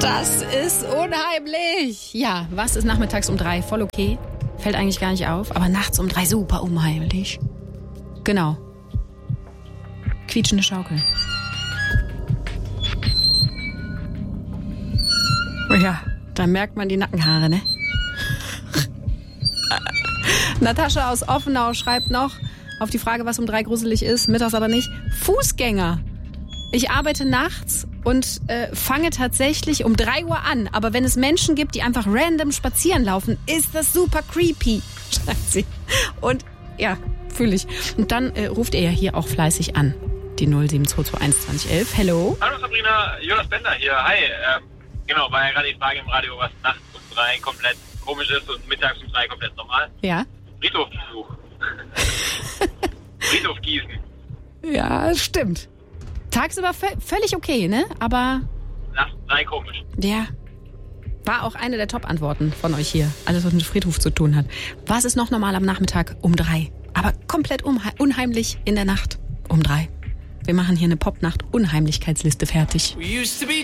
Das ist unheimlich. Ja, was ist nachmittags um 3? Voll okay. Fällt eigentlich gar nicht auf. Aber nachts um 3 super unheimlich. Genau. Quietschende Schaukel. Ja, da merkt man die Nackenhaare, ne? Natascha aus Offenau schreibt noch auf die Frage, was um 3 gruselig ist, mittags aber nicht. Fußgänger. Ich arbeite nachts und fange tatsächlich um 3 Uhr an. Aber wenn es Menschen gibt, die einfach random spazieren laufen, ist das super creepy, schreibt sie. Und ja, fühle ich. Und dann ruft er ja hier auch fleißig an. Die 07221 11. Hello. Hallo Sabrina, Jonas Bender hier. Hi. Genau, war ja gerade die Frage im Radio, was nachts um 3 komplett komisch ist und mittags um 3 komplett normal. Ja. Friedhofbesuch. Friedhof Gießen. Ja, stimmt. Tagsüber völlig okay, ne? Aber Nachts 3 komisch. ja, war auch eine der Top-Antworten von euch hier. Alles, was mit Friedhof zu tun hat. Was ist noch normal am Nachmittag um 3? Aber komplett unheimlich in der Nacht um 3. Wir machen hier eine Popnacht-Unheimlichkeitsliste fertig. We used to be